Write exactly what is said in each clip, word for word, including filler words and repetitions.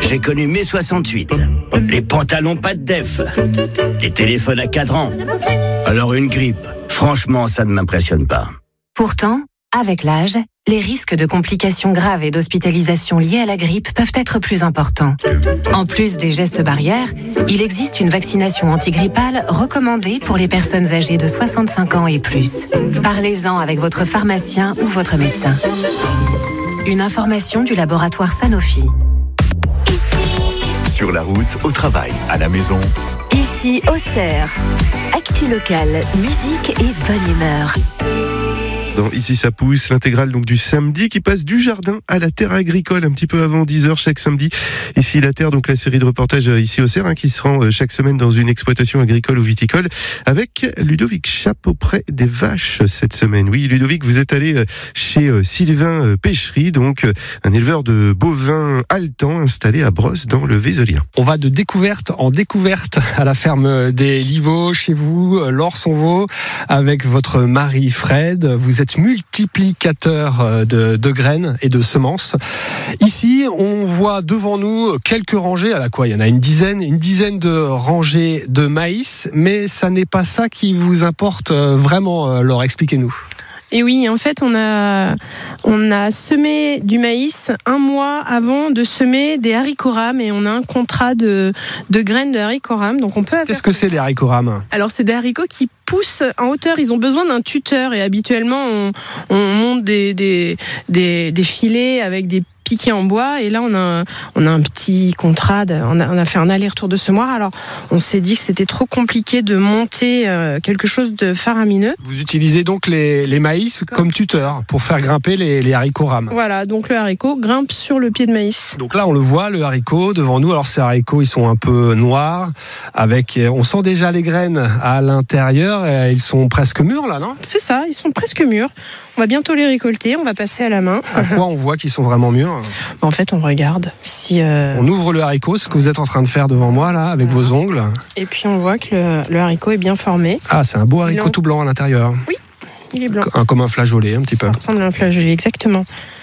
J'ai connu mai soixante-huit, les pantalons pas de def, les téléphones à cadran. Alors une grippe, franchement, ça ne m'impressionne pas. Pourtant, avec l'âge, les risques de complications graves et d'hospitalisation liées à la grippe peuvent être plus importants. En plus des gestes barrières, il existe une vaccination antigrippale recommandée pour les personnes âgées de soixante-cinq ans et plus. Parlez-en avec votre pharmacien ou votre médecin. Une information du laboratoire Sanofi. Sur la route, au travail, à la maison. Ici, Auxerre. Actu locale, musique et bonne humeur. Dans Ici ça pousse, l'intégrale donc du samedi qui passe du jardin à la terre agricole un petit peu avant dix heures chaque samedi. Ici la terre, donc la série de reportages ici au Cerf hein, qui se rend chaque semaine dans une exploitation agricole ou viticole avec Ludovic Chape auprès des vaches cette semaine. Oui Ludovic, vous êtes allé chez Sylvain Pêcherie, donc un éleveur de bovins haletants installé à Brosse dans le Vézelien. On va de découverte en découverte à la ferme des Livaux chez vous, Lors-son-Vaux, avec votre mari Fred. Vous êtes multiplicateur de, de graines et de semences. Ici, on voit devant nous quelques rangées, à la quoi il y en a une dizaine, une dizaine de rangées de maïs, mais ça n'est pas ça qui vous importe vraiment, Laure, expliquez-nous. Et oui, en fait, on a, on a semé du maïs un mois avant de semer des haricots rames et on a un contrat de, de graines de haricots rames. Donc on peut. Qu'est-ce que c'est les haricots rames ? Alors c'est des haricots qui poussent en hauteur. Ils ont besoin d'un tuteur et habituellement on, on monte des, des, des, des filets avec des piqué en bois et là on a, on a un petit contrat, de, on, a, on a fait un aller-retour de semoir, alors on s'est dit que c'était trop compliqué de monter euh, quelque chose de faramineux. Vous utilisez donc les, les maïs comme, comme tuteur pour faire grimper les, les haricots rames. Voilà, donc le haricot grimpe sur le pied de maïs. Donc là on le voit, le haricot devant nous, alors ces haricots ils sont un peu noirs, avec, on sent déjà les graines à l'intérieur, et ils sont presque mûrs là, non ? C'est ça, ils sont presque mûrs. On va bientôt les récolter, on va passer à la main. À quoi on voit qu'ils sont vraiment mûrs ? En fait, on regarde si... Euh... On ouvre le haricot, ce que vous êtes en train de faire devant moi, là, avec voilà. vos ongles. Et puis on voit que le, le haricot est bien formé. Ah, c'est un beau haricot blanc. Tout blanc à l'intérieur. Oui, il est blanc. Un, comme un flageolet, un petit Ça peu. Ça ressemble à un flageolet, exactement.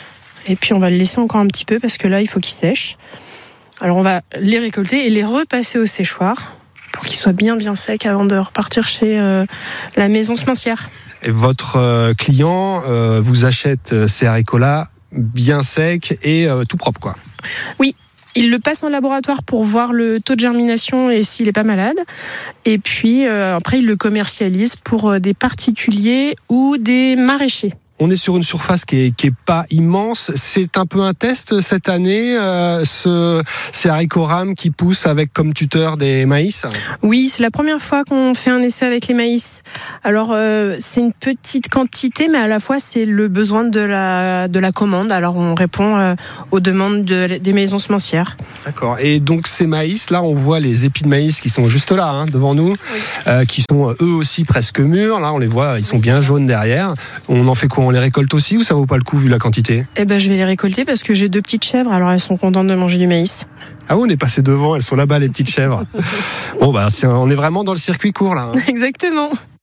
Et puis on va le laisser encore un petit peu, parce que là, il faut qu'il sèche. Alors on va les récolter et les repasser au séchoir, pour qu'ils soient bien bien secs avant de repartir chez euh, la maison semencière. Et votre euh, client euh, vous achète euh, ces haricots-là bien secs et euh, tout propre, quoi. Oui, il le passe en laboratoire pour voir le taux de germination et s'il n'est pas malade. Et puis euh, après, il le commercialise pour euh, des particuliers ou des maraîchers. On est sur une surface qui est, qui est pas immense. C'est un peu un test cette année, euh, ce, ces haricots rames qui poussent avec comme tuteur des maïs. Oui, c'est la première fois qu'on fait un essai avec les maïs. Alors euh, c'est une petite quantité, mais à la fois c'est le besoin de la de la commande. Alors on répond euh, aux demandes de, des maisons semencières. D'accord. Et donc ces maïs, là on voit les épis de maïs qui sont juste là, hein, devant nous, oui. euh, qui sont eux aussi presque mûrs. Là on les voit, ils sont oui, bien jaunes derrière. On en fait quoi ? On les récolte aussi ou ça vaut pas le coup vu la quantité ? Eh ben je vais les récolter parce que j'ai deux petites chèvres, alors elles sont contentes de manger du maïs. Ah oui, on est passé devant, elles sont là-bas les petites chèvres. Bon bah c'est, on est vraiment dans le circuit court là. Hein. Exactement.